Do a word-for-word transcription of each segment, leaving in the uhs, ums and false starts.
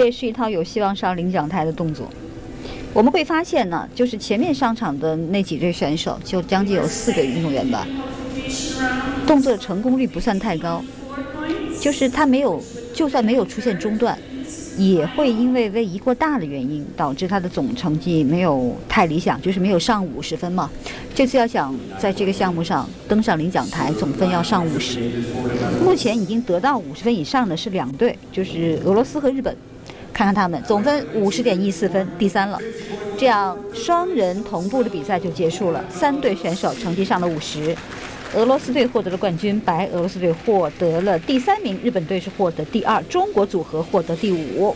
这也是一套有希望上领奖台的动作。我们会发现呢，就是前面上场的那几对选手，就将近有四个运动员吧，动作成功率不算太高，就是他没有，就算没有出现中断，也会因为位移过大的原因，导致他的总成绩没有太理想，就是没有上五十分嘛。这次要想在这个项目上登上领奖台，总分要上五十。目前已经得到五十分以上的是两队，就是俄罗斯和日本。看看他们总分五十点一四分，第三了。这样双人同步的比赛就结束了，三队选手成绩上了五十。俄罗斯队获得了冠军，白俄罗斯队获得了第三名，日本队是获得第二，中国组合获得第五。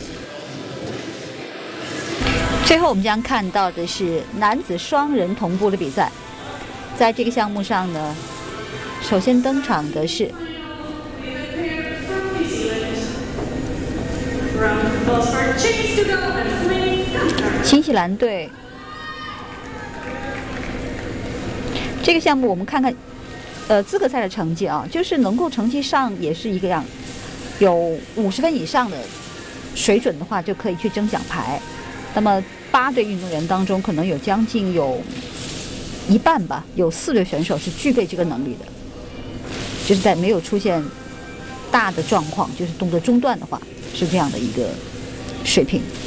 最后我们将看到的是男子双人同步的比赛。在这个项目上呢，首先登场的是新西兰队。这个项目我们看看，呃，资格赛的成绩啊，就是能够成绩上也是一个样，有五十分以上的水准的话，就可以去争奖牌。那么八队运动员当中，可能有将近有一半吧，有四队选手是具备这个能力的，就是在没有出现大的状况，就是动作中断的话，是这样的一个水平。